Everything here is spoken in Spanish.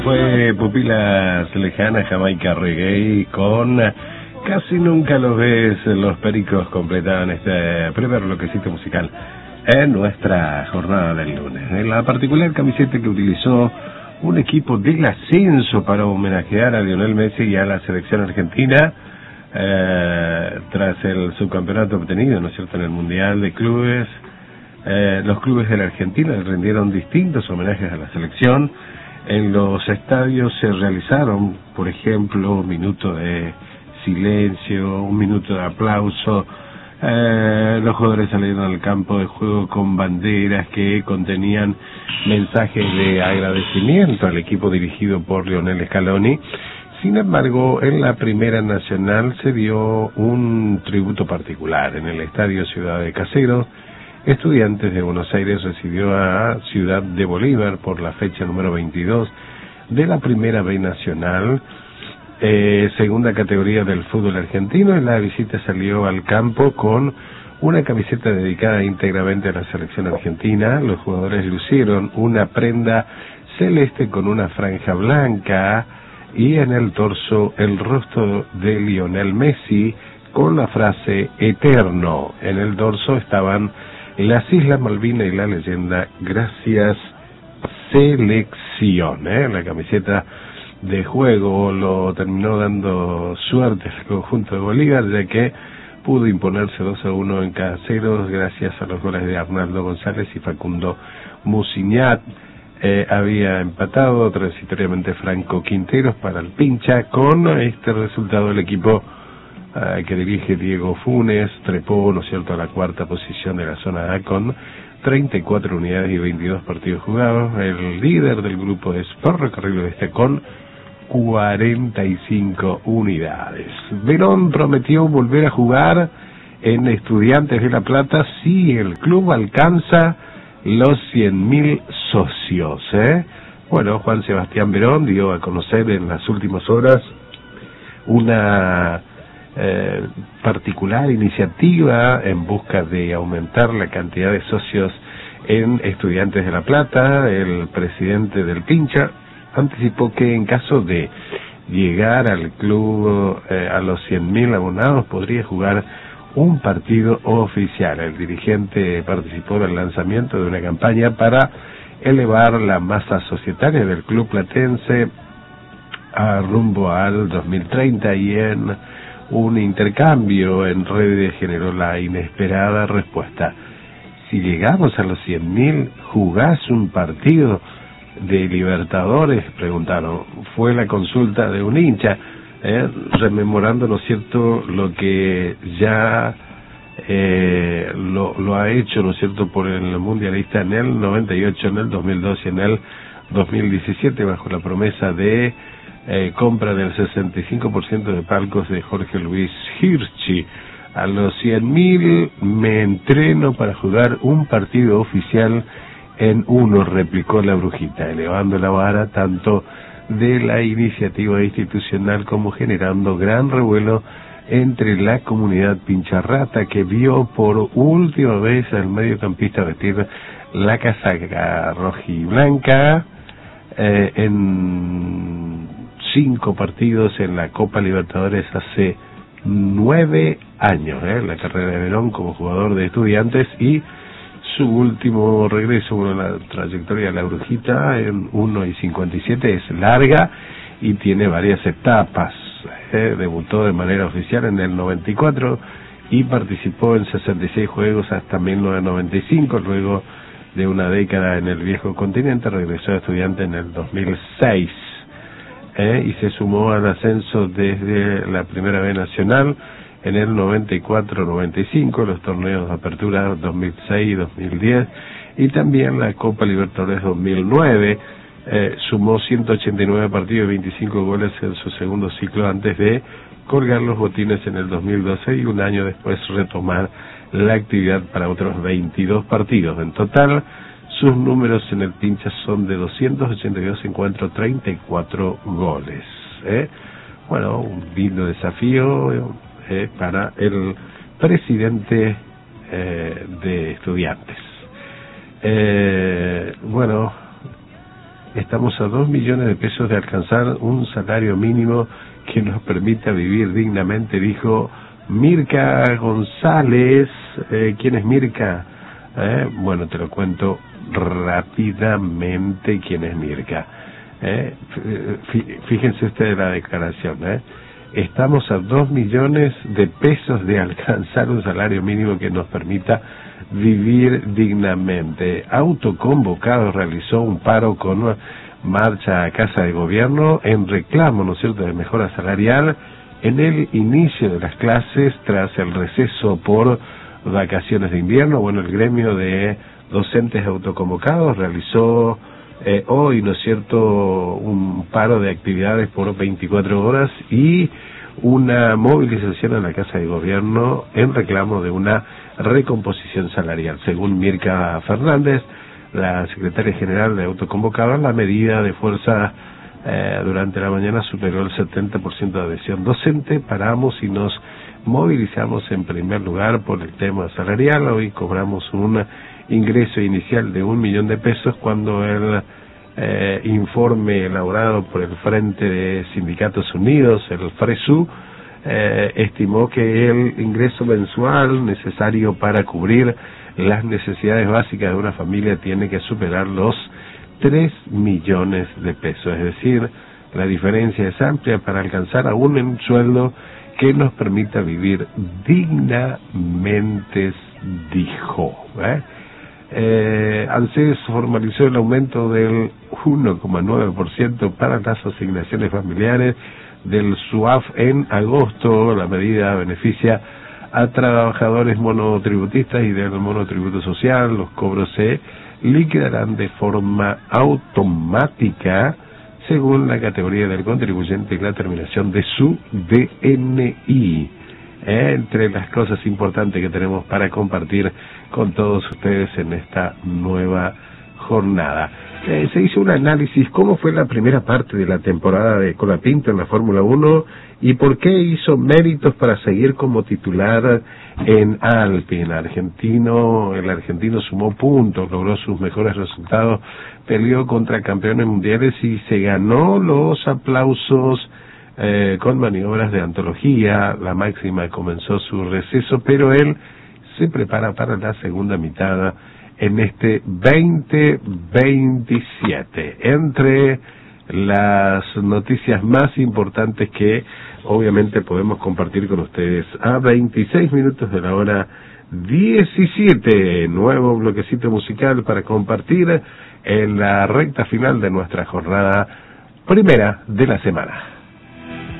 Fue Pupilas Lejanas, Jamaica Reggae, con Casi Nunca Lo Ves. Los Pericos completaban este primer bloquecito musical en nuestra jornada del lunes. En la particular camiseta que utilizó un equipo del ascenso para homenajear a Lionel Messi y a la selección argentina tras el subcampeonato obtenido, ¿no es cierto?, en el Mundial de Clubes. Los clubes de la Argentina rindieron distintos homenajes a la selección. En los estadios se realizaron, por ejemplo, un minuto de silencio, un minuto de aplauso. Los jugadores salieron al campo de juego con banderas que contenían mensajes de agradecimiento al equipo dirigido por Lionel Scaloni. Sin embargo, en la Primera Nacional se dio un tributo particular. En el Estadio Ciudad de Caseros, Estudiantes de Buenos Aires recibió a Ciudad de Bolívar por la fecha número 22 de la Primera B Nacional, segunda categoría del fútbol argentino, y la visita salió al campo con una camiseta dedicada íntegramente a la selección argentina. Los jugadores lucieron una prenda celeste con una franja blanca y en el torso el rostro de Lionel Messi con la frase "Eterno". En el dorso estaban las Islas Malvinas y la leyenda "Gracias Selección". La camiseta de juego lo terminó dando suerte al conjunto de Bolívar, ya que pudo imponerse 2-1 en Caseros gracias a los goles de Arnaldo González y Facundo Muciñat. Había empatado transitoriamente Franco Quinteros para el Pincha. Con este resultado el equipo que dirige Diego Funes trepó, ¿no es cierto?, a la cuarta posición de la zona A con 34 unidades y 22 partidos jugados. El líder del grupo es Ferrocarril Oeste con 45 unidades. Verón prometió volver a jugar en Estudiantes de La Plata si el club alcanza los 100.000 socios. Bueno, Juan Sebastián Verón dio a conocer en las últimas horas una particular iniciativa en busca de aumentar la cantidad de socios en Estudiantes de La Plata. El presidente del Pincha anticipó que en caso de llegar al club a los 100.000 abonados podría jugar un partido oficial. El dirigente participó del lanzamiento de una campaña para elevar la masa societaria del club platense a rumbo al 2030, y en un intercambio en redes generó la inesperada respuesta: si llegamos a los 100.000, ¿jugás un partido de Libertadores?, preguntaron. Fue la consulta de un hincha, rememorando, ¿no es cierto?, lo que ya lo ha hecho, ¿no es cierto?, por el mundialista en el 98, en el 2002 y en el 2017, bajo la promesa de compra del 65% de palcos de Jorge Luis Hirschi. A los 100.000 me entreno para jugar un partido oficial en uno, replicó la brujita, elevando la vara tanto de la iniciativa institucional como generando gran revuelo entre la comunidad pincharrata, que vio por última vez al mediocampista vestir la casaca rojiblanca en 5 partidos en la Copa Libertadores hace 9 años. La carrera de Verón como jugador de Estudiantes y su último regreso, bueno, la trayectoria de la brujita en 1:57 es larga y tiene varias etapas. Debutó de manera oficial en el 94 y participó en 66 juegos hasta 1995. Luego de una década en el viejo continente, regresó a Estudiantes en el 2006. Y se sumó al ascenso desde la Primera B Nacional en el 94-95, los torneos de apertura 2006 y 2010, y también la Copa Libertadores 2009. Sumó 189 partidos y 25 goles en su segundo ciclo antes de colgar los botines en el 2012 y un año después retomar la actividad para otros 22 partidos. En total, sus números en el Pincha son de 282 encuentros, 34 goles. Bueno, un lindo desafío para el presidente de Estudiantes. Bueno, Estamos a 2 millones de pesos de alcanzar un salario mínimo que nos permita vivir dignamente, dijo Mirka González. ¿Quién es Mirka? Bueno, te lo cuento rápidamente quién es Mirka. Fíjense ustedes la declaración. Estamos a 2 millones de pesos de alcanzar un salario mínimo que nos permita vivir dignamente. Autoconvocado realizó un paro con una marcha a Casa de Gobierno en reclamo, ¿no es cierto?, de mejora salarial en el inicio de las clases tras el receso por vacaciones de invierno. Bueno, el gremio de docentes autoconvocados realizó hoy, ¿no es cierto?, un paro de actividades por 24 horas y una movilización en la Casa de Gobierno en reclamo de una recomposición salarial. Según Mirka Fernández, la secretaria general de autoconvocados, la medida de fuerza durante la mañana superó el 70% de adhesión docente. Paramos y nos movilizamos en primer lugar por el tema salarial. Hoy cobramos un ingreso inicial de 1 millón de pesos cuando el informe elaborado por el Frente de Sindicatos Unidos, el FRESU, estimó que el ingreso mensual necesario para cubrir las necesidades básicas de una familia tiene que superar los 3 millones de pesos. Es decir, la diferencia es amplia para alcanzar aún un sueldo que nos permita vivir dignamente, dijo. ANSES formalizó el aumento del 1,9% para las asignaciones familiares del SUAF en agosto. La medida beneficia a trabajadores monotributistas y del monotributo social. Los cobros se liquidarán de forma automática según la categoría del contribuyente y la terminación de su DNI. Entre las cosas importantes que tenemos para compartir con todos ustedes en esta nueva jornada. Se hizo un análisis cómo fue la primera parte de la temporada de Colapinto en la Fórmula 1 y por qué hizo méritos para seguir como titular en Alpine. El argentino sumó puntos, logró sus mejores resultados, peleó contra campeones mundiales y se ganó los aplausos con maniobras de antología. La máxima comenzó su receso, pero él se prepara para la segunda mitad en este 2027. Entre las noticias más importantes que obviamente podemos compartir con ustedes a 26 minutos de la hora 17, nuevo bloquecito musical para compartir en la recta final de nuestra jornada primera de la semana.